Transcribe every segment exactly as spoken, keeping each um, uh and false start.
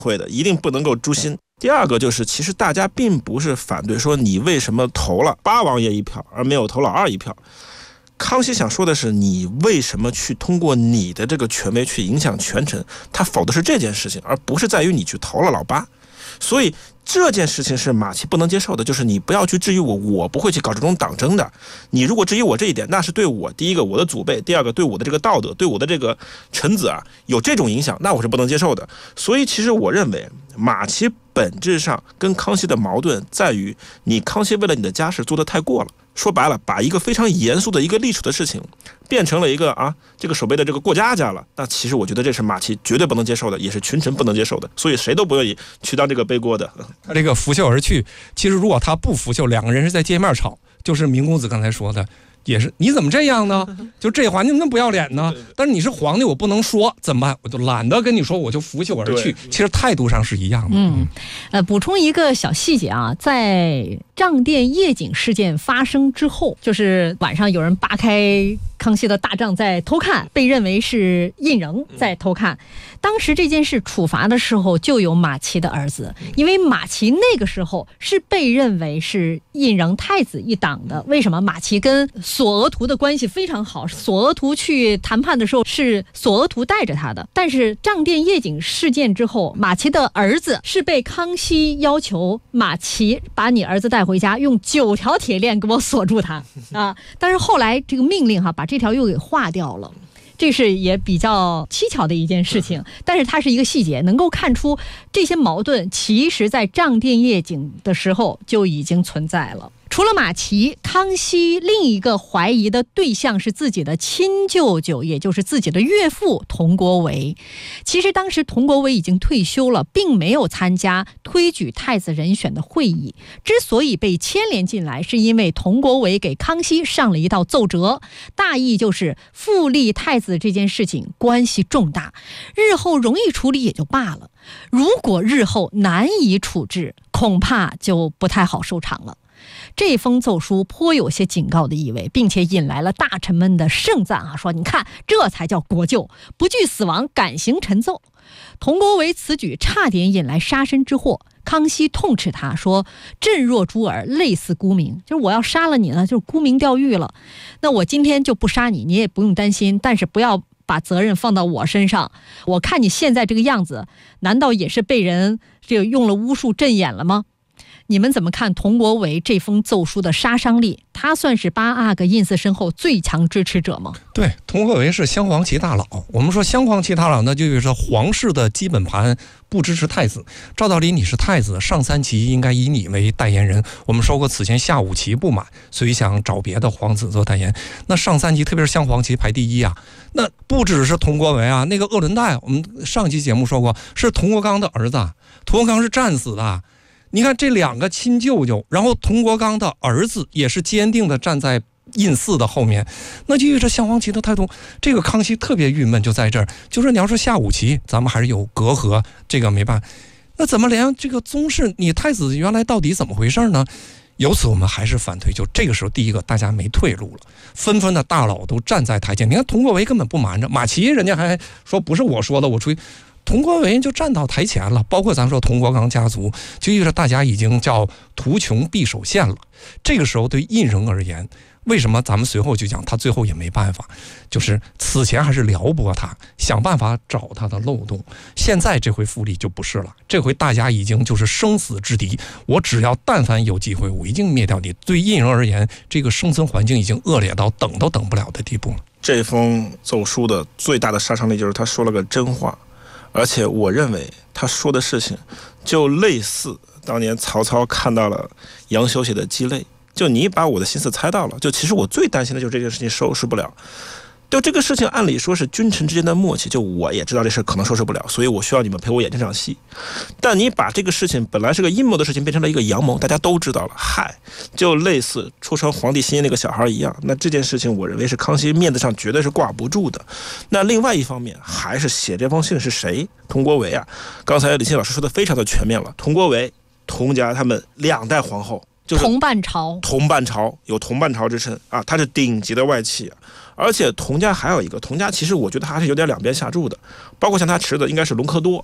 会的，一定不能够诛心。第二个就是，其实大家并不是反对说你为什么投了八王爷一票，而没有投老二一票。康熙想说的是，你为什么去通过你的这个权威去影响权臣？他否的是这件事情，而不是在于你去投了老八。所以这件事情是马齐不能接受的，就是你不要去质疑我，我不会去搞这种党争的。你如果质疑我这一点，那是对我第一个我的祖辈，第二个对我的这个道德，对我的这个臣子啊有这种影响，那我是不能接受的。所以其实我认为马齐本质上跟康熙的矛盾在于，你康熙为了你的家事做得太过了。说白了，把一个非常严肃的一个历史的事情变成了一个啊这个守备的这个过家家了，那其实我觉得这是马齐绝对不能接受的，也是群臣不能接受的，所以谁都不愿意去当这个背锅的。 他这个拂袖而去，其实如果他不拂袖，两个人是在街面吵，就是明公子刚才说的，也是你怎么这样呢？就这话你怎么不要脸呢？但是你是皇帝，我不能说，怎么办？我就懒得跟你说，我就拂袖而去。其实态度上是一样的。 嗯，呃，补充一个小细节啊，在账殿夜景事件发生之后，就是晚上有人扒开康熙的大帐在偷看，被认为是胤禛在偷看。当时这件事处罚的时候就有马齐的儿子，因为马齐那个时候是被认为是胤禛太子一党的。为什么？马齐跟索额图的关系非常好，索额图去谈判的时候是索额图带着他的。但是账殿夜景事件之后，马齐的儿子是被康熙要求马齐把你儿子带回家，用九条铁链给我锁住他啊！但是后来这个命令哈把这条又给划掉了。这是也比较蹊跷的一件事情，但是它是一个细节，能够看出这些矛盾其实在账殿夜景的时候就已经存在了。除了马齐，康熙另一个怀疑的对象是自己的亲舅舅，也就是自己的岳父佟国维。其实当时佟国维已经退休了，并没有参加推举太子人选的会议。之所以被牵连进来，是因为佟国维给康熙上了一道奏折，大意就是复立太子这件事情关系重大，日后容易处理也就罢了，如果日后难以处置，恐怕就不太好收场了。这封奏书颇有些警告的意味，并且引来了大臣们的盛赞啊，说你看这才叫国舅，不惧死亡，敢行臣奏。佟国维此举差点引来杀身之祸，康熙痛斥他说：“朕若诛尔，类似沽名，就是我要杀了你呢，就是沽名钓誉了。那我今天就不杀你，你也不用担心，但是不要把责任放到我身上。我看你现在这个样子，难道也是被人这个用了巫术镇眼了吗？”你们怎么看佟国维这封奏书的杀伤力？他算是八阿哥胤祀身后最强支持者吗？ 对，佟国维是镶黄旗大佬。我们说镶黄旗大佬呢，就是皇室的基本盘不支持太子。照道理你是太子，上三旗应该以你为代言人。我们说过此前下五旗不满，所以想找别的皇子做代言。那上三旗特别是镶黄旗排第一啊。那不只是佟国维啊，那个鄂伦岱，我们上期节目说过是佟国刚的儿子，佟国刚是战死的。你看这两个亲舅舅，然后佟国刚的儿子也是坚定的站在胤祀的后面，那就这镶黄旗的态度，这个康熙特别郁闷就在这儿，就是你要说下五旗，咱们还是有隔阂，这个没办法。那怎么连这个宗室，你太子原来到底怎么回事呢？由此我们还是反对，就这个时候，第一个大家没退路了，纷纷的大佬都站在台前。你看佟国维根本不瞒着，马齐人家还说不是我说的，我出去。佟国维就站到台前了，包括咱说佟国刚家族，就意味着大家已经叫图穷匕首现了。这个时候对胤禛而言，为什么咱们随后就讲他最后也没办法，就是此前还是撩拨他，想办法找他的漏洞。现在这回复立就不是了，这回大家已经就是生死之敌，我只要但凡有机会，我一定灭掉你。对胤禛而言，这个生存环境已经恶劣到等都等不了的地步了。 这封奏书的最大的杀伤力就是他说了个真话。而且我认为他说的事情就类似当年曹操看到了杨修写的鸡肋，就你把我的心思猜到了，就其实我最担心的就是这件事情收拾不了。就这个事情按理说是君臣之间的默契，就我也知道这事可能收拾不了，所以我需要你们陪我演这场戏。但你把这个事情本来是个阴谋的事情变成了一个阳谋，大家都知道了，嗨，就类似出成皇帝心意那个小孩一样。那这件事情我认为是康熙面子上绝对是挂不住的。那另外一方面还是写这封信是谁？佟国维啊，刚才李欣老师说的非常的全面了。佟国维佟家他们两代皇后就是同伴朝， 同伴朝有同伴朝之称啊，他是顶级的外戚啊。而且佟家还有一个，佟家其实我觉得还是有点两边下注的，包括像他侄子应该是隆科多，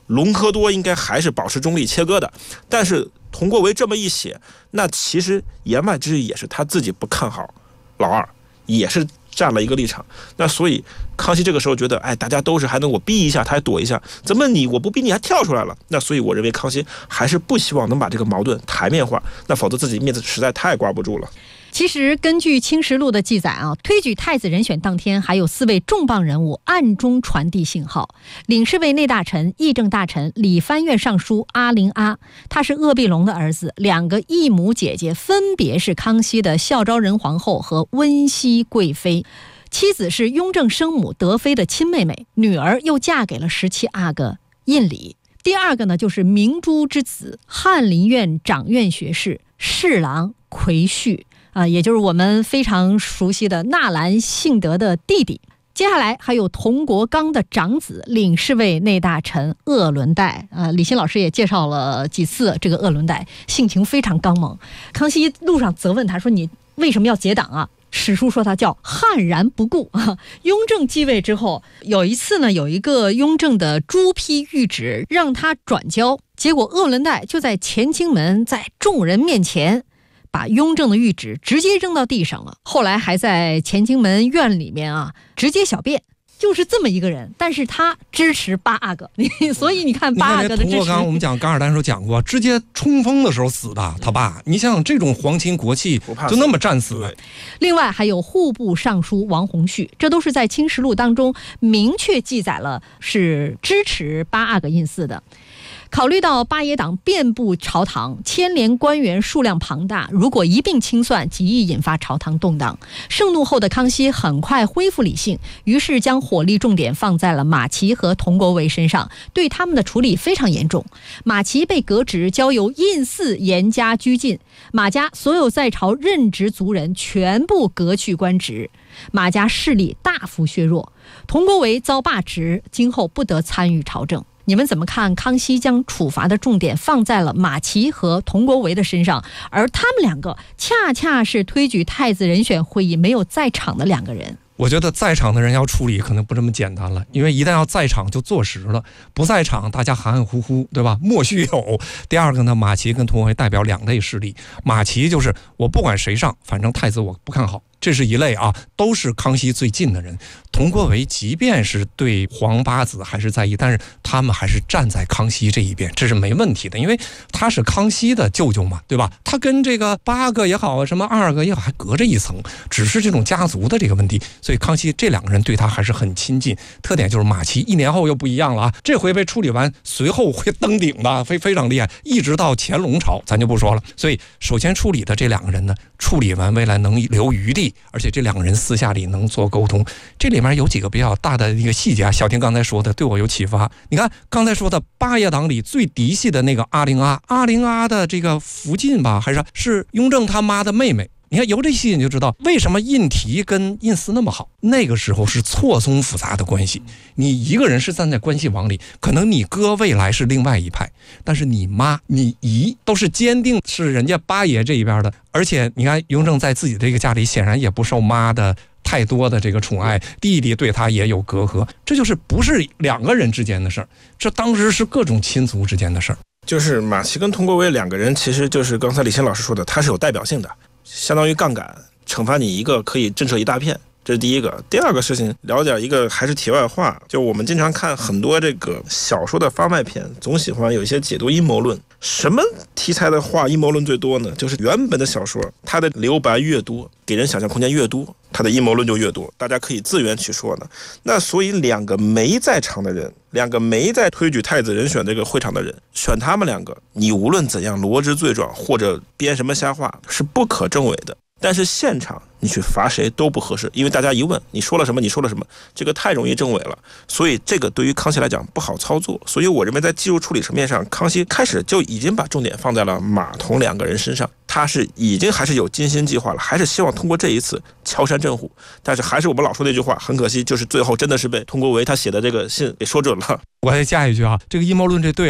隆科多应该还是保持中立切割的。但是佟国维这么一写，那其实言外之意也是他自己不看好老二，也是站了一个立场。那所以康熙这个时候觉得，哎，大家都是还能我逼一下他还躲一下，怎么你我不逼你还跳出来了？那所以我认为康熙还是不希望能把这个矛盾台面化，那否则自己面子实在太挂不住了。 其实根据《清实录》的记载啊，推举太子人选当天，还有四位重磅人物暗中传递信号。领侍卫内大臣、议政大臣理藩院尚书阿陵阿，他是鄂必龙的儿子，两个异母姐姐分别是康熙的孝昭仁皇后和温熹贵妃。妻子是雍正生母德妃的亲妹妹，女儿又嫁给了十七阿哥胤礼。第二个呢，就是明珠之子翰林院掌院学士侍郎魁绪。啊，也就是我们非常熟悉的纳兰性德的弟弟。接下来还有佟国刚的长子领侍卫内大臣鄂伦岱。啊，李欣老师也介绍了几次这个鄂伦岱，性情非常刚猛。康熙路上责问他说：“你为什么要结党啊？”史书说他叫悍然不顾啊。雍正继位之后，有一次呢，有一个雍正的朱批谕旨让他转交，结果鄂伦岱就在乾清门在众人面前把雍正的谕旨直接扔到地上了，后来还在乾清门院里面啊直接小便，就是这么一个人。但是他支持八阿哥，所以你看八阿哥的支持。 佟国刚我们讲噶尔丹时候讲过，直接冲锋的时候死的他爸。你想想这种皇亲国戚就那么战死。 另外还有户部尚书王弘绪，这都是在《清实录》当中明确记载了是支持八阿哥胤祀的。考虑到八爷党遍布朝堂，牵连官员数量庞大，如果一并清算，极易引发朝堂动荡。盛怒后的康熙很快恢复理性，于是将火力重点放在了马齐和佟国维身上，对他们的处理非常严重。马齐被革职，交由胤祀严加拘禁，马家所有在朝任职族人全部革去官职，马家势力大幅削弱。佟国维遭罢职，今后不得参与朝政。你们怎么看康熙将处罚的重点放在了马齐和佟国维的身上，而他们两个恰恰是推举太子人选会议没有在场的两个人？ 我觉得在场的人要处理可能不这么简单了，因为一旦要在场就坐实了，不在场大家含含糊糊，对吧？莫须有。第二个呢，马齐跟佟国维代表两类势力，马齐就是我不管谁上，反正太子我不看好，这是一类啊，都是康熙最近的人。佟国维即便是对皇八子还是在意，但是他们还是站在康熙这一边，这是没问题的，因为他是康熙的舅舅嘛，对吧？他跟这个八个也好，什么二个也好，还隔着一层，只是这种家族的这个问题，所以康熙这两个人对他还是很亲近。特点就是马齐一年后又不一样了啊，这回被处理完，随后会登顶的，非非常厉害，一直到乾隆朝咱就不说了。所以首先处理的这两个人呢，处理完未来能留余地，而且这两个人私下里能做沟通。这里面有几个比较大的一个细节啊，小婷刚才说的对我有启发。你看刚才说的八爷党里最嫡系的那个阿陵阿，阿陵阿的这个福晋吧，还是是雍正他妈的妹妹。你看由这细节你就知道为什么胤禔跟胤祀那么好，那个时候是错综复杂的关系。你一个人是站在关系网里，可能你哥未来是另外一派，但是你妈你姨都是坚定是人家八爷这一边的。而且你看雍正在自己这个家里显然也不受妈的太多的这个宠爱，弟弟对他也有隔阂，这就是不是两个人之间的事儿，这当时是各种亲族之间的事儿。 就是马齐跟佟国维两个人，其实就是刚才李欣老师说的，他是有代表性的，相当于杠杆，惩罚你一个可以震慑一大片，这是第一个。第二个事情了解一个还是题外话，就我们经常看很多这个小说的番外篇，总喜欢有一些解读阴谋论。什么题材的话阴谋论最多呢？就是原本的小说它的留白越多，给人想象空间越多，它的阴谋论就越多，大家可以自圆其说呢。那所以两个没在场的人，两个没在推举太子人选这个会场的人，选他们两个，你无论怎样罗织罪状或者编什么瞎话是不可证伪的。但是现场你去罚谁都不合适，因为大家一问你说了什么，你说了什么，这个太容易证伪了。所以这个对于康熙来讲不好操作。所以我认为在技术处理层面上，康熙开始就已经把重点放在了马佟两个人身上，他是已经还是有精心计划了，还是希望通过这一次敲山震虎。但是还是我们老说那句话，很可惜，就是最后真的是被佟国维他写的这个信给说准了。 我再加一句啊，这个阴谋论这对啊，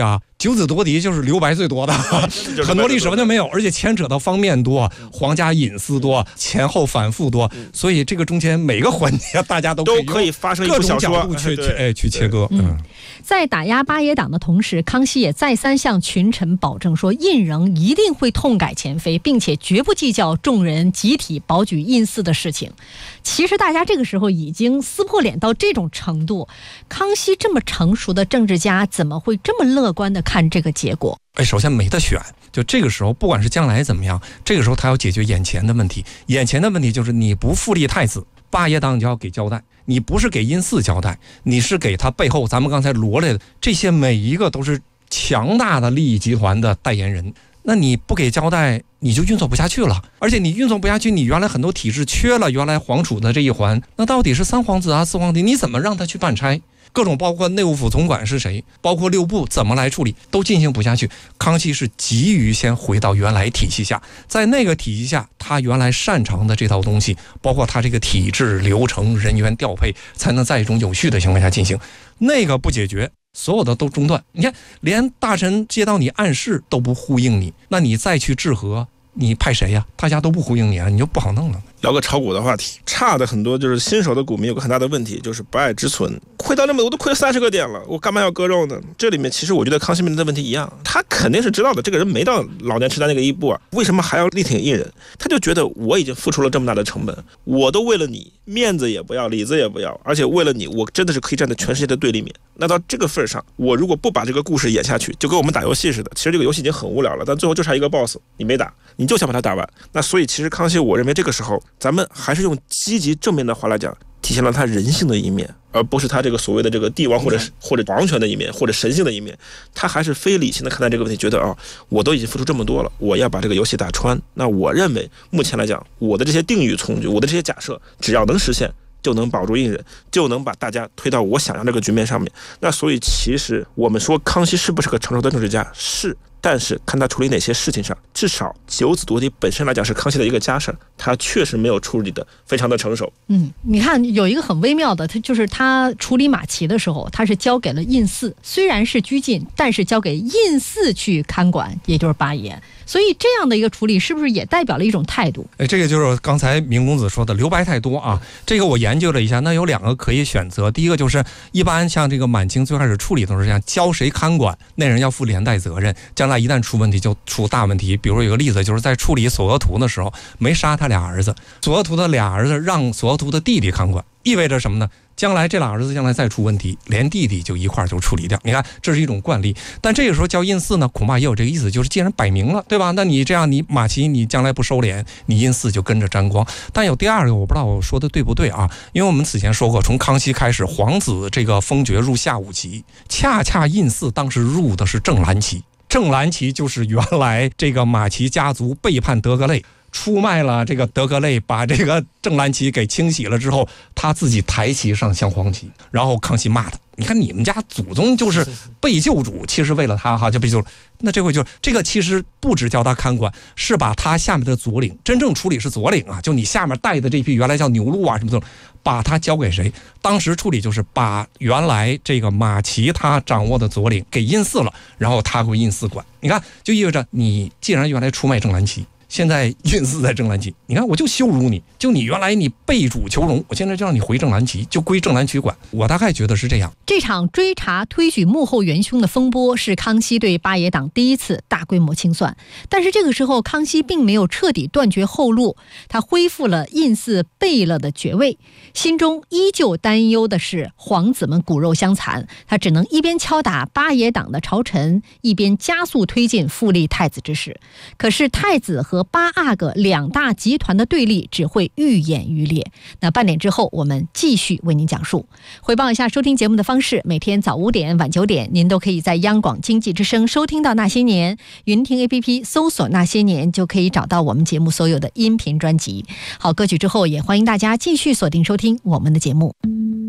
九子夺嫡就是留白最多的，很多历史完全没有，而且牵扯到方面多，皇家隐私多，前后反复多，所以这个中间每个环节大家都都可以发生一部小说， 各种角度去去哎去切割。嗯， 在打压八爷党的同时，康熙也再三向群臣保证说，胤禛一定会痛改前非，并且绝不计较众人集体保举胤祀的事情。其实大家这个时候已经撕破脸到这种程度，康熙这么成熟的政治家，怎么会这么乐观的看这个结果？ 哎，首先没得选，就这个时候，不管是将来怎么样，这个时候他要解决眼前的问题。眼前的问题就是你不复立太子，八爷党你就要给交代。你不是给胤祀交代，你是给他背后咱们刚才罗列的这些每一个都是强大的利益集团的代言人。那你不给交代，你就运作不下去了。而且你运作不下去，你原来很多体制缺了原来皇储的这一环，那到底是三皇子啊四皇子，你怎么让他去办差？各种包括内务府总管是谁，包括六部怎么来处理，都进行不下去。康熙是急于先回到原来体系下，在那个体系下，他原来擅长的这套东西，包括他这个体制流程人员调配，才能在一种有序的情况下进行。那个不解决，所有的都中断。你看，连大臣接到你暗示都不呼应你，那你再去治和，你派谁呀？大家都不呼应你啊，你就不好弄了。 聊个炒股的话题，差的很多就是新手的股民有个很大的问题，就是不爱止损，亏到那么多，我都亏了三十个点了，我干嘛要割肉呢？这里面其实我觉得康熙面临的问题一样，他肯定是知道的，这个人没到老年痴呆那个一步啊，为什么还要力挺胤人？他就觉得我已经付出了这么大的成本，我都为了你面子也不要，里子也不要，而且为了你，我真的是可以站在全世界的对立面。那到这个份上，我如果不把这个故事演下去，就跟我们打游戏似的，其实这个游戏已经很无聊了，但最后就差一个 boss， 你没打，你就想把它打完。那所以其实康熙，我认为这个时候咱们还是用积极正面的话来讲，体现了他人性的一面，而不是他这个所谓的这个帝王或者或者皇权的一面，或者神性的一面。他还是非理性的看待这个问题，觉得啊、哦，我都已经付出这么多了，我要把这个游戏打穿。那我认为目前来讲，我的这些定语从句，我的这些假设，只要能实现，就能保住胤人，就能把大家推到我想要这个局面上面。那所以其实我们说康熙是不是个成熟的政治家？是。但是看他处理哪些事情上，至少九子夺嫡本身来讲是康熙的一个家事，他确实没有处理的非常的成熟。 嗯，你看有一个很微妙的，他就是他处理马齐的时候，他是交给了胤祀，虽然是拘禁，但是交给胤祀去看管，也就是八爷。所以这样的一个处理，是不是也代表了一种态度？ 哎，这个就是刚才明公子说的留白太多啊。这个我研究了一下，那有两个可以选择。第一个就是一般像这个满清最开始处理都是这样，交谁看管，那人要负连带责任，将来一旦出问题就出大问题。比如有个例子，就是在处理索额图的时候，没杀他俩儿子，索额图的俩儿子让索额图的弟弟看管，意味着什么呢？将来这俩儿子将来再出问题，连弟弟就一块就处理掉。你看，这是一种惯例。但这个时候交胤祀呢，恐怕也有这个意思，就是既然摆明了，对吧？那你这样，你马齐你将来不收敛，你胤祀就跟着沾光。但有第二个，我不知道我说的对不对啊？因为我们此前说过，从康熙开始，皇子这个封爵入下五旗，恰恰胤祀当时入的是正蓝旗。正蓝旗就是原来这个马齐家族背叛德格类，出卖了这个德格类，把这个正蓝旗给清洗了之后，他自己抬旗上镶黄旗，然后康熙骂他，你看你们家祖宗就是被救主，其实为了他哈就被救了。那这回就这个其实不只叫他看管，是把他下面的左领，真正处理是左领啊，就你下面带的这批原来叫牛鹿啊什么的，把他交给谁？当时处理就是把原来这个马齐他掌握的左领给胤祀了，然后他归胤祀管。你看，就意味着你既然原来出卖正蓝旗，现在胤祀在正蓝旗，你看我就羞辱你，就你原来你背主求荣，我现在就让你回正蓝旗，就归正蓝旗管。我大概觉得是这样。 这场追查推举幕后元凶的风波是康熙对八爷党第一次大规模清算，但是这个时候康熙并没有彻底断绝后路，他恢复了胤祀背了的爵位，心中依旧担忧的是皇子们骨肉相残，他只能一边敲打八爷党的朝臣，一边加速推进复立太子之事。可是太子和八阿哥两大集团的对立只会愈演愈烈。那半点之后我们继续为您讲述。回报一下收听节目的方式，每天早五点晚九点您都可以在央广经济之声收听到那些年，云听 A P P 搜索那些年就可以找到我们节目所有的音频专辑。好，歌曲之后也欢迎大家继续锁定收听我们的节目。